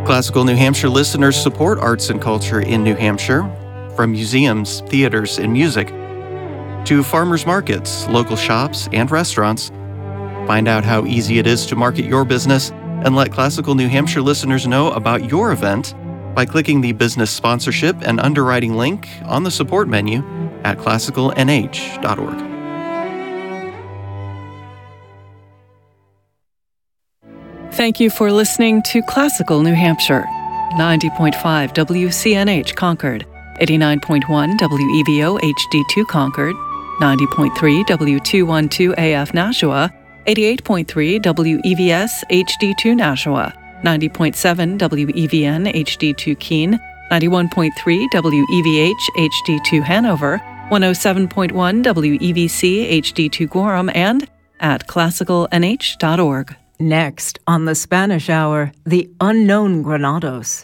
Classical New Hampshire listeners support arts and culture in New Hampshire, from museums, theaters, and music, to farmers markets, local shops, and restaurants. Find out how easy it is to market your business and let Classical New Hampshire listeners know about your event by clicking the business sponsorship and underwriting link on the support menu at classicalnh.org. Thank you for listening to Classical New Hampshire, 90.5 WCNH Concord, 89.1 WEVO HD2 Concord, 90.3 W212 AF Nashua, 88.3 WEVS HD2 Nashua, 90.7 WEVN HD2 Keene, 91.3 WEVH HD2 Hanover, 107.1 WEVC HD2 Gorham, and at classicalnh.org. Next, on the Spanish Hour, the unknown Granados.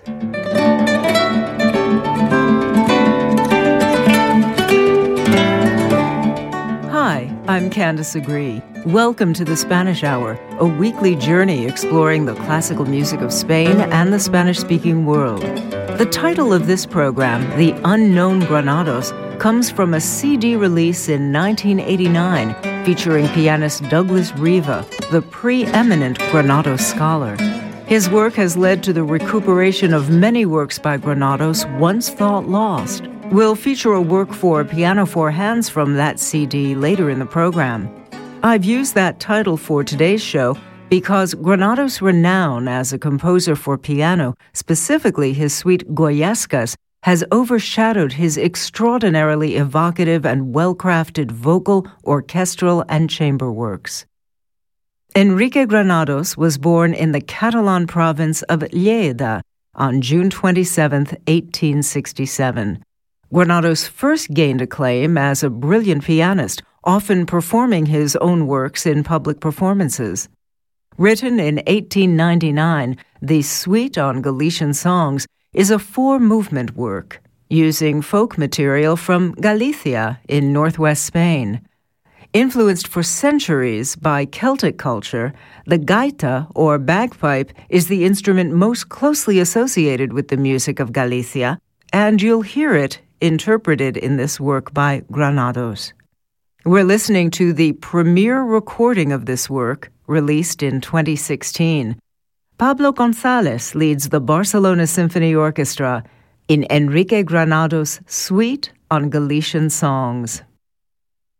Hi, I'm Candace Agree. Welcome to the Spanish Hour, a weekly journey exploring the classical music of Spain and the Spanish-speaking world. The title of this program, The Unknown Granados, comes from a CD release in 1989 featuring pianist Douglas Riva, the preeminent Granados scholar. His work has led to the recuperation of many works by Granados once thought lost. We'll feature a work for piano four hands from that CD later in the program. I've used that title for today's show because Granados' renown as a composer for piano, specifically his suite Goyescas, has overshadowed his extraordinarily evocative and well-crafted vocal, orchestral, and chamber works. Enrique Granados was born in the Catalan province of Lleida on June 27, 1867. Granados first gained acclaim as a brilliant pianist, often performing his own works in public performances. Written in 1899, the Suite on Galician Songs is a four-movement work, using folk material from Galicia in northwest Spain. Influenced for centuries by Celtic culture, the gaita, or bagpipe, is the instrument most closely associated with the music of Galicia, and you'll hear it interpreted in this work by Granados. We're listening to the premiere recording of this work, released in 2016. Pablo González leads the Barcelona Symphony Orchestra in Enrique Granados' Suite on Galician Songs.